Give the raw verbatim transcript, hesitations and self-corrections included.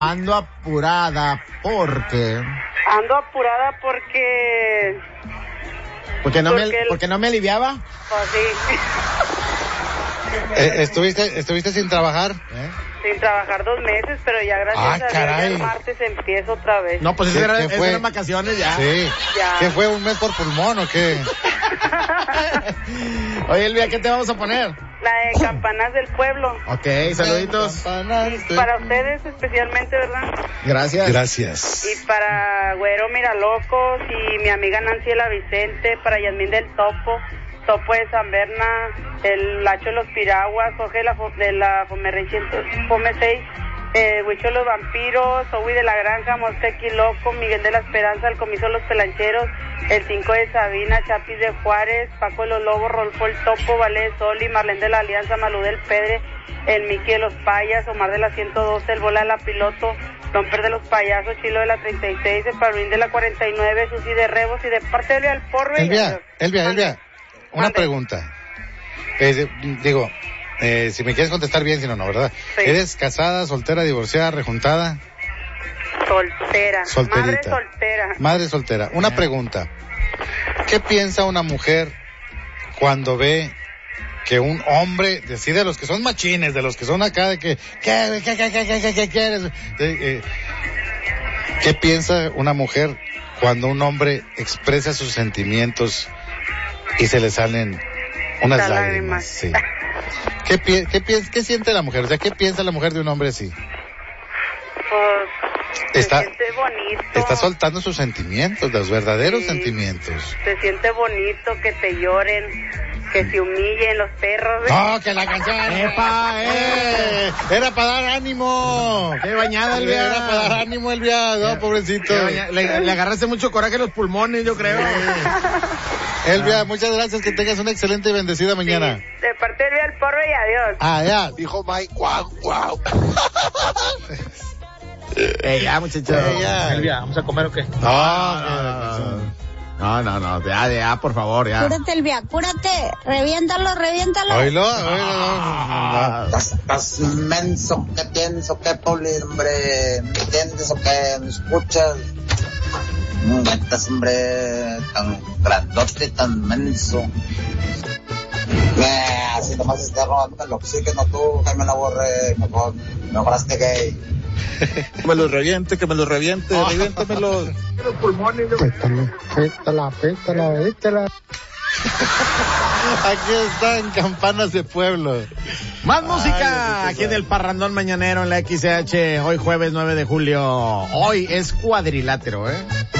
Ando apurada porque... Ando apurada porque... ¿Porque no, porque me, el... porque no me aliviaba? Pues sí. eh, ¿estuviste, ¿Estuviste sin trabajar? ¿Eh? Sin trabajar dos meses, pero ya gracias Ah, a Dios caray. ya el martes empiezo otra vez. No, pues ¿Qué- eso era, qué eso fue? eran vacaciones ya. Sí. Ya. ¿Qué fue, un mes por pulmón o qué? Oye, Elvia, ¿qué te vamos a poner? La de Campanas del Pueblo. Ok, saluditos. Para ustedes especialmente, ¿verdad? Gracias. Gracias. Y para Güero Miralocos y mi amiga Nancy de la Vicente, para Yasmín del Topo, Topo de San Berna, el Lacho de los Piraguas, Jorge de la, Fo- de la Fome Fome seis, eh, Huicho de los Vampiros, Owi de la Granja, Mostequi Loco, Miguel de la Esperanza, el Comiso de los Pelancheros, el cinco de Sabina, Chapis de Juárez, Paco de los Lobos, Rolfo el Topo, Vale de Sol y Marlene de la Alianza, Malú del Pedre, el Miki de los Payas, Omar de la ciento doce, el Bola de la Piloto, Romper de los Payasos, Chilo de la treinta y seis, el Pablín de la cuarenta y nueve, Susi de Rebos y de parte de Elvia del Porro. y- Elvia, Elvia, Mande. Elvia, una Mande. pregunta. Eh, digo, eh, si me quieres contestar bien, si no, no, ¿verdad? Sí. ¿Eres casada, soltera, divorciada, rejuntada? Soltera. Solterita. Madre soltera. Madre soltera. Una pregunta. ¿Qué piensa una mujer cuando ve que un hombre, decide de los que son machines, de los que son acá, de que, ¿qué, qué, qué, qué, qué, qué, qué quieres? De, eh, ¿Qué piensa una mujer cuando un hombre expresa sus sentimientos y se le salen unas Las lágrimas? lágrimas. Sí. ¿Qué, pi- qué, pi- ¿Qué siente la mujer? O sea, ¿qué piensa la mujer de un hombre así? Pues Está- se siente bonito. Está soltando sus sentimientos, los verdaderos Sí. sentimientos. Se siente bonito que te lloren, que se humillen los perros. ¿eh? ¡No, que la canción! ¡Epa, eh! Era para dar ánimo. ¡Qué bañada, Elvia! Era para dar ánimo, Elvia. No, pobrecito. Qué baña- Le, le agarraste mucho coraje a los pulmones, yo creo. Elvia, muchas gracias. Que tengas una excelente y bendecida mañana. Sí, de parte de Elvia del Porro y adiós. Ah, ya. Dijo Mike. Guau, guau. Eh, ya, muchachos. Eh, ya. Elvia, ¿vamos a comer o qué? No, No, no, no, ya, ya, por favor, ya. Cúrate, Elvia, cúrate. Reviéntalo, reviéntalo. Oílo, oílo. Estás, estás menso, ¿qué pienso? ¿Qué pulir, hombre? ¿Me entiendes o qué? ¿Me escuchas? No estás, hombre, tan grandote, tan menso. Eh, así nomás estás robando el oxígeno tú, que me lo borré, mejor, mejor hazte gay. Que me lo reviente, que me lo reviente, reviéntamelo. Pétala, pétala, pétala. Aquí están Campanas de Pueblo. Más música Ay, aquí en el Parrandón Mañanero en la X C H, hoy jueves nueve de julio. Hoy es cuadrilátero, ¿eh?